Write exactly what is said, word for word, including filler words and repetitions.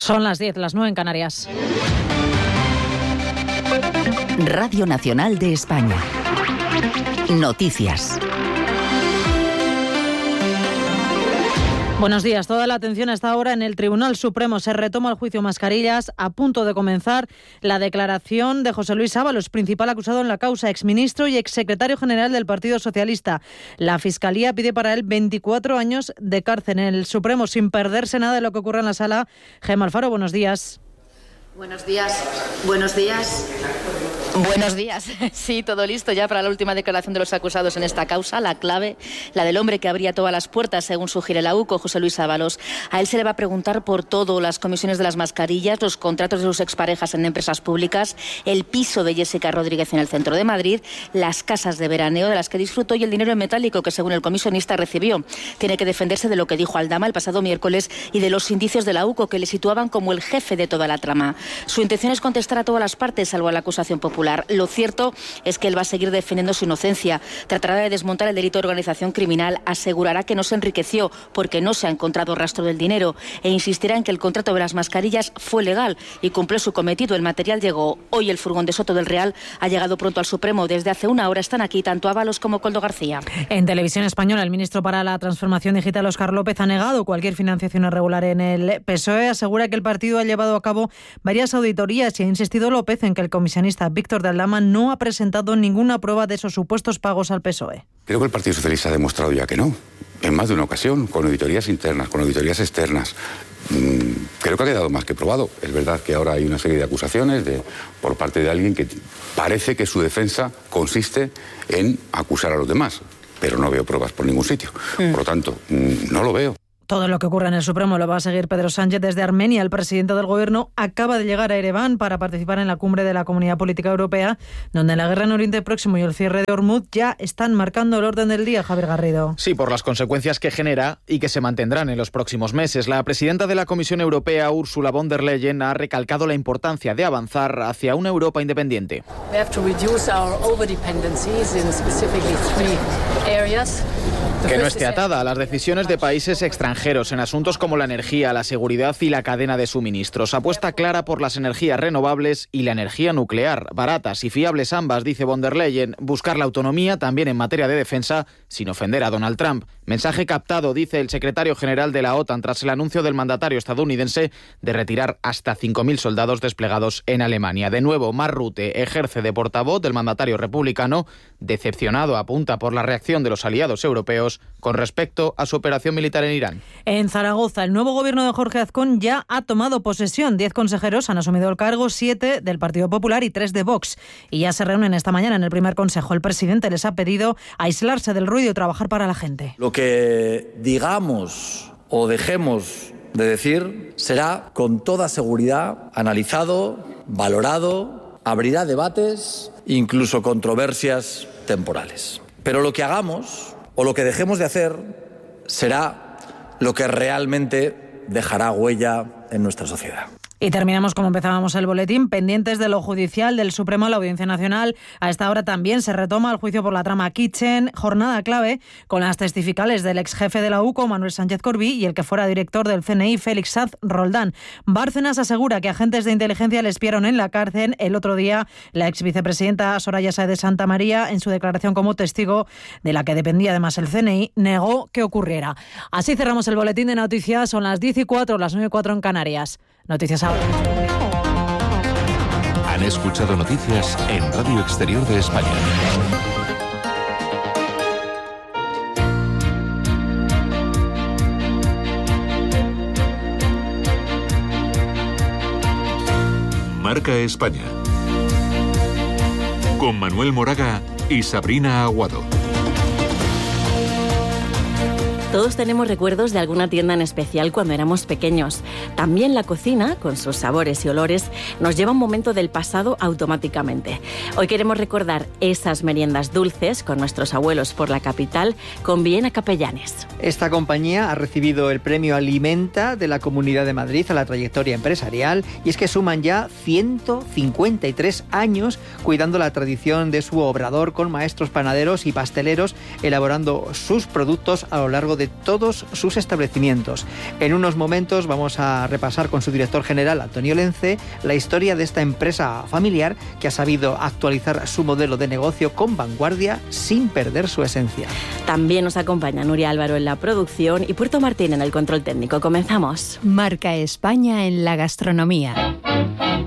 Son las diez, las nueve en Canarias. Radio Nacional de España. Noticias. Buenos días. Toda la atención está ahora en el Tribunal Supremo. Se retoma el juicio Mascarillas, a punto de comenzar la declaración de José Luis Ábalos, principal acusado en la causa, exministro y exsecretario general del Partido Socialista. La Fiscalía pide para él veinticuatro años de cárcel en el Supremo, sin perderse nada de lo que ocurra en la sala. Gemma Alfaro, buenos días. Buenos días. Buenos días. Buenos días. Sí, todo listo ya para la última declaración de los acusados en esta causa. La clave, la del hombre que abría todas las puertas, según sugiere la U C O, José Luis Ábalos. A él se le va a preguntar por todo: las comisiones de las mascarillas, los contratos de sus exparejas en empresas públicas, el piso de Jessica Rodríguez en el centro de Madrid, las casas de veraneo de las que disfrutó y el dinero en metálico que, según el comisionista, recibió. Tiene que defenderse de lo que dijo Aldama el pasado miércoles y de los indicios de la U C O que le situaban como el jefe de toda la trama. Su intención es contestar a todas las partes, salvo a la acusación popular. Lo cierto es que él va a seguir defendiendo su inocencia. Tratará de desmontar el delito de organización criminal, asegurará que no se enriqueció porque no se ha encontrado rastro del dinero e insistirá en que el contrato de las mascarillas fue legal y cumplió su cometido. El material llegó. Hoy el furgón de Soto del Real ha llegado pronto al Supremo. Desde hace una hora están aquí tanto Ábalos como Koldo García. En Televisión Española, el ministro para la Transformación Digital, Óscar López, ha negado cualquier financiación irregular en el P S O E. Asegura que el partido ha llevado a cabo varias auditorías y ha insistido López en que el comisionista Víctor de Aldama no ha presentado ninguna prueba de esos supuestos pagos al P S O E. Creo que el Partido Socialista ha demostrado ya que no, en más de una ocasión, con auditorías internas, con auditorías externas. Mm, creo que ha quedado más que probado. Es verdad que ahora hay una serie de acusaciones de, por parte de alguien que parece que su defensa consiste en acusar a los demás, pero no veo pruebas por ningún sitio. Mm. Por lo tanto, mm, no lo veo. Todo lo que ocurra en el Supremo lo va a seguir Pedro Sánchez desde Armenia. El presidente del Gobierno acaba de llegar a Ereván para participar en la cumbre de la Comunidad Política Europea, donde la guerra en Oriente Próximo y el cierre de Hormuz ya están marcando el orden del día. Javier Garrido. Sí, por las consecuencias que genera y que se mantendrán en los próximos meses. La presidenta de la Comisión Europea, Ursula von der Leyen, ha recalcado la importancia de avanzar hacia una Europa independiente. We have to reduce our overdependencies in specifically three areas. Que no esté atada a las decisiones de países extranjeros en asuntos como la energía, la seguridad y la cadena de suministros. Apuesta clara por las energías renovables y la energía nuclear, baratas y fiables ambas, dice von der Leyen. Buscar la autonomía también en materia de defensa, sin ofender a Donald Trump. Mensaje captado, dice el secretario general de la OTAN, tras el anuncio del mandatario estadounidense de retirar hasta cinco mil soldados desplegados en Alemania. De nuevo, Mark Rutte ejerce de portavoz del mandatario republicano, decepcionado, apunta, por la reacción de los aliados europeos con respecto a su operación militar en Irán. En Zaragoza, el nuevo gobierno de Jorge Azcón ya ha tomado posesión. Diez consejeros han asumido el cargo, siete del Partido Popular y tres de Vox. Y ya se reúnen esta mañana en el primer consejo. El presidente les ha pedido aislarse del ruido y trabajar para la gente. Lo que digamos o dejemos de decir será con toda seguridad analizado, valorado, abrirá debates, incluso controversias temporales. Pero lo que hagamos o lo que dejemos de hacer será lo que realmente dejará huella en nuestra sociedad. Y terminamos como empezábamos el boletín, pendientes de lo judicial del Supremo a la Audiencia Nacional. A esta hora también se retoma el juicio por la trama Kitchen, jornada clave con las testificales del ex jefe de la U C O, Manuel Sánchez Corbí, y el que fuera director del C N I, Félix Saz Roldán. Bárcenas asegura que agentes de inteligencia le espiaron en la cárcel. El otro día, la ex vicepresidenta Soraya Sáez de Santa María, en su declaración como testigo, de la que dependía además el C N I, negó que ocurriera. Así cerramos el boletín de noticias. Son las diez y cuatro, las nueve y cuatro en Canarias. Noticias ahora. Han escuchado noticias en Radio Exterior de España. Marca España. Con Manuel Moraga y Sabrina Aguado. Todos tenemos recuerdos de alguna tienda en especial cuando éramos pequeños. También la cocina, con sus sabores y olores, nos lleva a un momento del pasado automáticamente. Hoy queremos recordar esas meriendas dulces con nuestros abuelos por la capital, con Viena Capellanes. Esta compañía ha recibido el premio Alimenta de la Comunidad de Madrid a la trayectoria empresarial, y es que suman ya ciento cincuenta y tres años cuidando la tradición de su obrador, con maestros panaderos y pasteleros elaborando sus productos a lo largo de de todos sus establecimientos. En unos momentos vamos a repasar con su director general, Antonio Lence, la historia de esta empresa familiar que ha sabido actualizar su modelo de negocio con vanguardia sin perder su esencia. También nos acompaña Nuria Álvaro en la producción y Puerto Martín en el control técnico. Comenzamos. Marca España en la gastronomía.